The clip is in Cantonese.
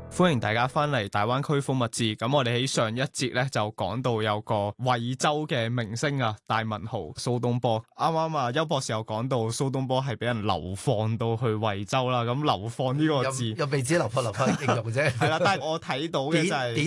歡迎大家翻嚟大灣區風物誌。咁我哋喺上一節咧就講到有個惠州嘅明星啊，大文豪蘇東坡。啱啱啊，邱博士又講到蘇東坡係俾人流放到去惠州啦。咁流放呢個字又未止流放去形容啫。 係啦，但係我睇到嘅就係